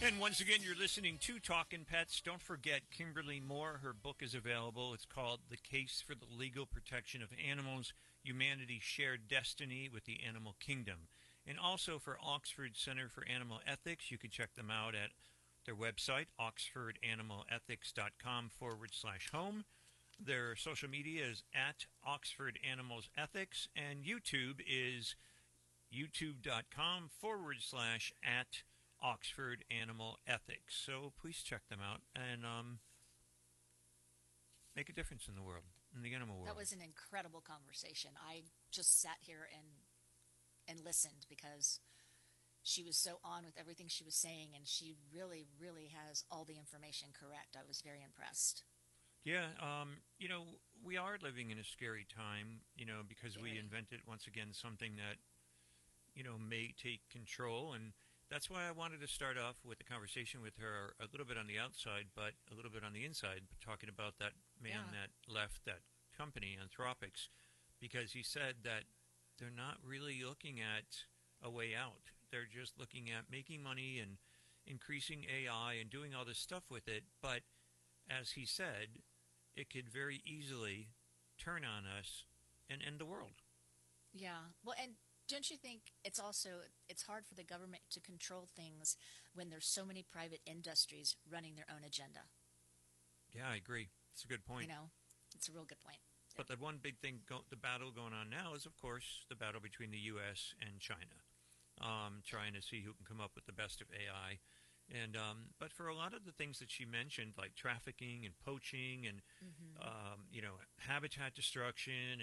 And once again, you're listening to Talkin' Pets. Don't forget Kimberly Moore. Her book is available. It's called The Case for the Legal Protection of Animals, Humanity's Shared Destiny with the Animal Kingdom. And also for Oxford Center for Animal Ethics, you can check them out at their website, oxfordanimaleethics.com/home. Their social media is at Oxford Animals Ethics, and YouTube is youtube.com/at Oxford Animal Ethics. So please check them out and make a difference in the world, in the animal world. That was an incredible conversation. I just sat here and listened because she was so on with everything she was saying, and she really, really has all the information correct. I was very impressed. Yeah, we are living in a scary time, because we Very. invented once again something that, may take control. And that's why I wanted to start off with a conversation with her a little bit on the outside, but a little bit on the inside, talking about that man Yeah. that left that company, Anthropics, because he said that they're not really looking at a way out. They're just looking at making money and increasing AI and doing all this stuff with it. But as he said, it could very easily turn on us and end the world. Yeah. Well, and don't you think it's hard for the government to control things when there's so many private industries running their own agenda? Yeah, I agree. It's a good You point. know, it's a real good point. But the one big thing, the battle going on now is, of course, the battle between the U.S. and China, trying to see who can come up with the best of AI. And but for a lot of the things that she mentioned, like trafficking and poaching and Hmm. habitat destruction